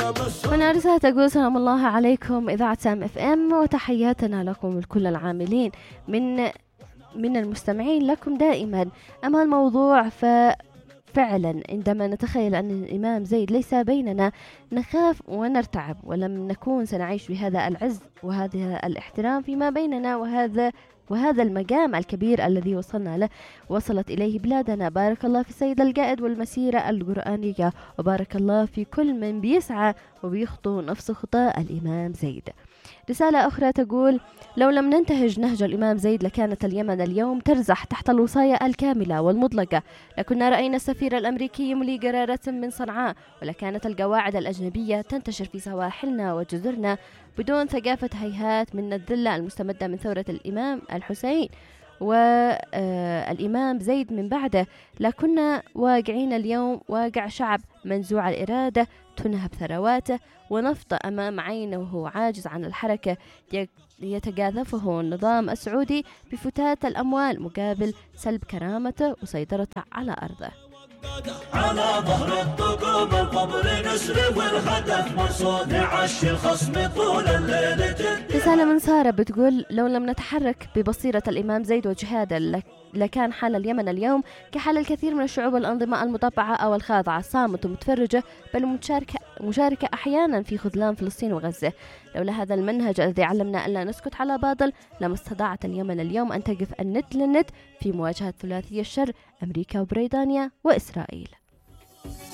هنا رسالة تقول سلام الله عليكم إذاعة سام اف ام، وتحياتنا لكم لكل العاملين من المستمعين لكم دائما. أما الموضوع فعلا عندما نتخيل أن الإمام زيد ليس بيننا نخاف ونرتعب، ولم نكون سنعيش بهذا العز وهذا الاحترام فيما بيننا، وهذا المقام الكبير الذي وصلت إليه بلادنا. بارك الله في السيد القائد والمسيرة القرآنية، وبارك الله في كل من بيسعى وبيخطو نفس خطى الإمام زيد. رسالة أخرى تقول: لو لم ننتهج نهج الإمام زيد لكانت اليمن اليوم ترزح تحت الوصاية الكاملة والمطلقة، لكنا رأينا السفير الأمريكي يملي قرارة من صنعاء، ولكانت القواعد الأجنبية تنتشر في سواحلنا وجزرنا بدون ثقافة هيهات من الذلة المستمدة من ثورة الإمام الحسين والإمام زيد من بعده. لكنا واقعين اليوم واقع شعب منزوع الإرادة تنهب ثرواته ونفط أمام عينه وهو عاجز عن الحركة، يتجاذفه النظام السعودي بفتات الأموال مقابل سلب كرامته وسيطرته على أرضه. على ظهر الطقوم القبر نسرب الهدف مرصود عش الخصم طول الليل جد. رسالة من سارة بتقول: لو لم نتحرك ببصيرة الإمام زيد وجهاده لكان حال اليمن اليوم كحال الكثير من الشعوب والأنظمة المطبعة أو الخاضعة، صامتة ومتفرجة بل مشاركة أحيانا في خذلان فلسطين وغزة. لولا هذا المنهج الذي علمنا ألا نسكت على باطل لما استطاعت اليمن اليوم أن تقف الند للند في مواجهة ثلاثي الشر أمريكا وبريطانيا وإسرائيل.